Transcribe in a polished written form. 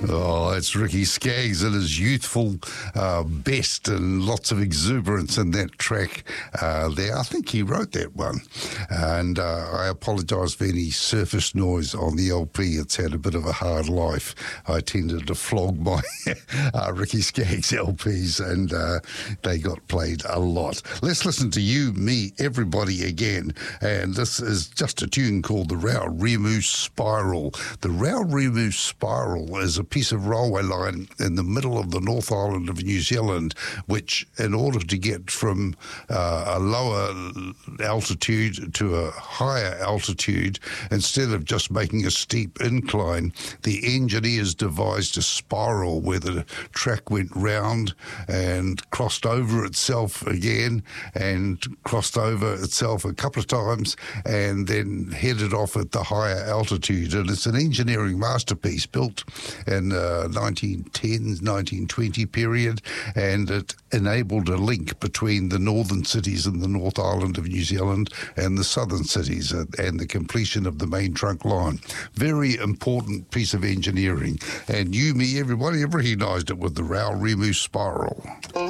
Oh, it's Ricky Skaggs at his youthful best, and lots of exuberance in that track there. I think he wrote that one. And I apologise for any surface noise on the LP. It's had a bit of a hard life. I tended to flog my Ricky Skaggs LPs, and they got played a lot. Let's listen to You, Me, Everybody again. And this is just a tune called the Raurimu Spiral. The Raurimu Spiral is a piece of railway line in the middle of the North Island of New Zealand, which, in order to get from a lower altitude to a higher altitude, instead of just making a steep incline, the engineers devised a spiral where the track went round and crossed over itself again and crossed over itself a couple of times and then headed off at the higher altitude. And it's an engineering masterpiece built in 1910s, 1920 period, and it enabled a link between the northern cities in the North Island of New Zealand and the southern cities, and the completion of the main trunk line. Very important piece of engineering. And You, Me, Everybody have recognised it with the Raurimu Spiral.